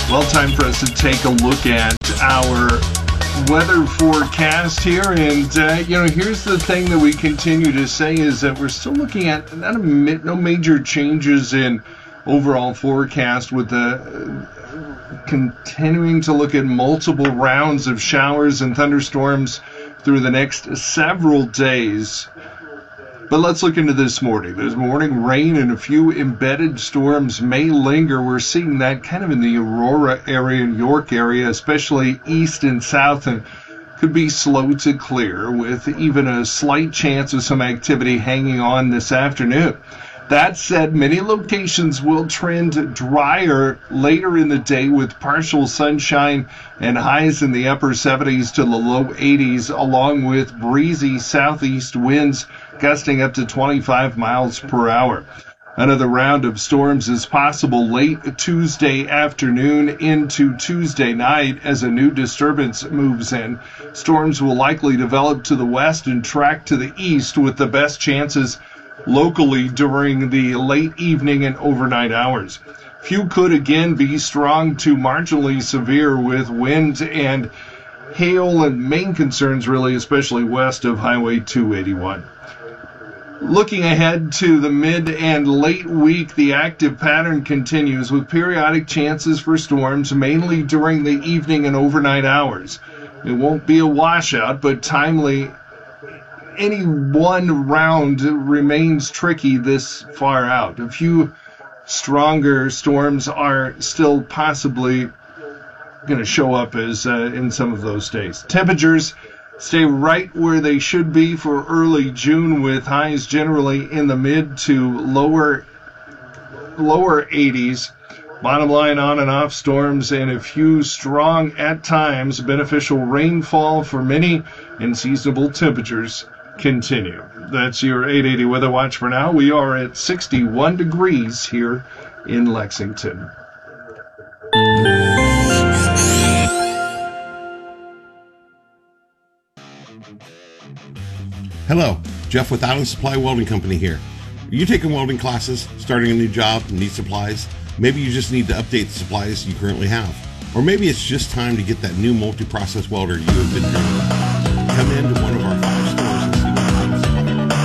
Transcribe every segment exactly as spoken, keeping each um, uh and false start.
Well, time for us to take a look at our weather forecast here. And, uh, you know, here's the thing that we continue to say is that we're still looking at not a, no major changes in overall forecast, with the uh, continuing to look at multiple rounds of showers and thunderstorms through the next several days. But let's look into this morning. There's morning rain and a few embedded storms may linger. We're seeing that kind of in the Aurora area and York area, especially east and south, and could be slow to clear, with even a slight chance of some activity hanging on this afternoon. That said, many locations will trend drier later in the day, with partial sunshine and highs in the upper seventies to the low eighties, along with breezy southeast winds gusting up to twenty-five miles per hour. Another round of storms is possible late Tuesday afternoon into Tuesday night as a new disturbance moves in. Storms will likely develop to the west and track to the east, with the best chances locally during the late evening and overnight hours. Few could again be strong to marginally severe, with wind and hail and main concerns really, especially west of Highway two eighty-one. Looking ahead to the mid and late week, the active pattern continues, with periodic chances for storms, mainly during the evening and overnight hours. It won't be a washout, but timely. Any one round remains tricky this far out. A few stronger storms are still possibly going to show up as uh, in some of those days. Temperatures stay right where they should be for early June, with highs generally in the mid to lower lower eighties. Bottom line, on and off storms and a few strong at times beneficial rainfall for many, and seasonable temperatures continue. That's your eight eighty Weather Watch for now. We are at sixty-one degrees here in Lexington. Hello, Jeff with Island Supply Welding Company here. Are you taking welding classes, starting a new job, and need supplies? Maybe you just need to update the supplies you currently have. Or maybe it's just time to get that new multi-process welder you have been dreaming of. Come into one of our five stores and see what Island Supply.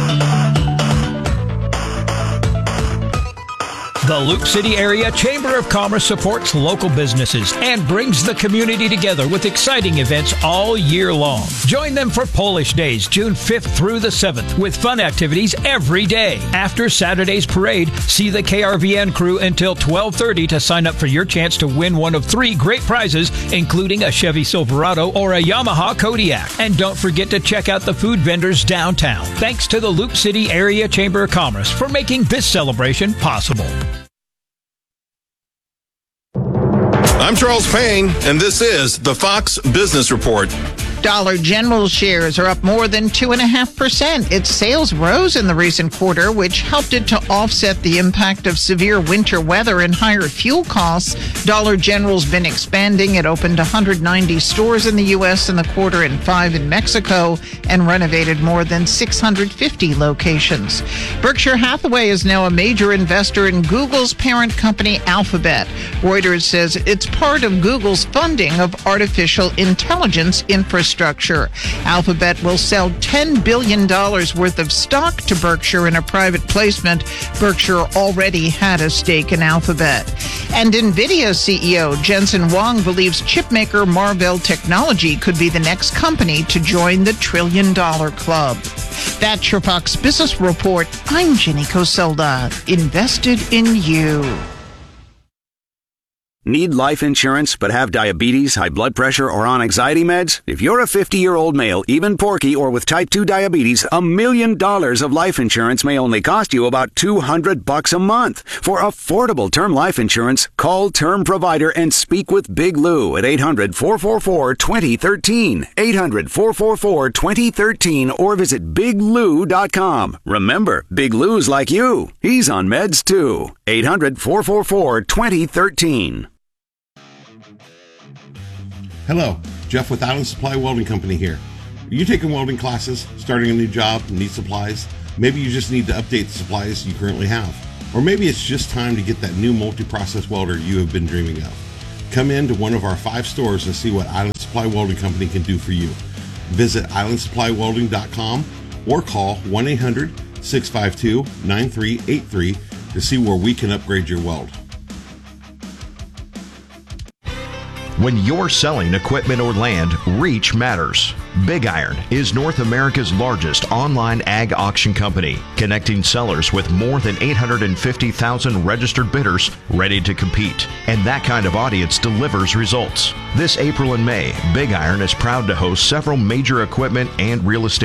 The Loop City Area Chamber of Commerce supports local businesses and brings the community together with exciting events all year long. Join them for Polish Days, June fifth through the seventh, with fun activities every day. After Saturday's parade, see the K R V N crew until twelve thirty to sign up for your chance to win one of three great prizes, including a Chevy Silverado or a Yamaha Kodiak. And don't forget to check out the food vendors downtown. Thanks to the Loop City Area Chamber of Commerce for making this celebration possible. I'm Charles Payne, and this is the Fox Business Report. Dollar General shares are up more than two point five percent. Its sales rose in the recent quarter, which helped it to offset the impact of severe winter weather and higher fuel costs. Dollar General's been expanding. It opened one hundred ninety stores in the U S in the quarter and five in Mexico, and renovated more than six hundred fifty locations. Berkshire Hathaway is now a major investor in Google's parent company, Alphabet. Reuters says it's part of Google's funding of artificial intelligence infrastructure. Structure. Alphabet will sell ten billion dollars worth of stock to Berkshire in a private placement. Berkshire already had a stake in Alphabet. And NVIDIA C E O Jensen Huang believes chipmaker Marvell Technology could be the next company to join the trillion dollar club. That's your Fox Business Report. I'm Jenny Coselda. Invested in you. Need life insurance but have diabetes, high blood pressure, or on anxiety meds? If you're a fifty-year-old male, even porky, or with type two diabetes, a million dollars of life insurance may only cost you about two hundred bucks a month. For affordable term life insurance, call Term Provider and speak with Big Lou at eight hundred, four four four, two zero one three, eight hundred, four four four, two zero one three, or visit big lou dot com. Remember, Big Lou's like you. He's on meds too. eight hundred, four four four, two zero one three. Hello, Jeff with Island Supply Welding Company here. Are you taking welding classes, starting a new job, and need supplies? Maybe you just need to update the supplies you currently have. Or maybe it's just time to get that new multi-process welder you have been dreaming of. Come into one of our five stores and see what Island Supply Welding Company can do for you. Visit island supply welding dot com or call one eight hundred, six five two, nine three eight three to see where we can upgrade your weld. When you're selling equipment or land, reach matters. Big Iron is North America's largest online ag auction company, connecting sellers with more than eight hundred fifty thousand registered bidders ready to compete. And that kind of audience delivers results. This April and May, Big Iron is proud to host several major equipment and real estate